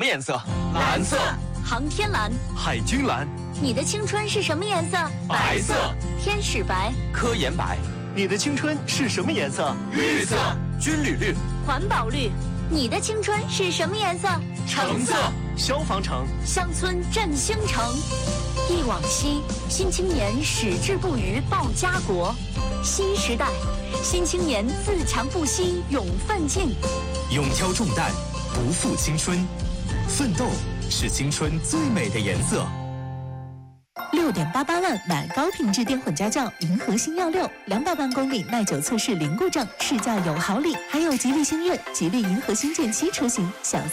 么颜色？ 蓝色。 航天蓝。 海军蓝。 你的青春是什么颜色？ 白色。 天使白。 科研白。 你的青春是什么颜色？ 绿色。 军旅绿。 环保绿。你的青春是什么颜色？ 橙色。 消防橙。 乡村振兴城。忆往昔，新青年矢志不渝报家国。新时代，新青年自强不息勇奋进。 勇挑重担，不负青春。奋斗是青春最美的颜色。 6.88万买高品质电混家轿银河星耀6，200万公里耐久测试零故障，试驾有好礼，还有吉利星越、吉利银河星剑7车型，享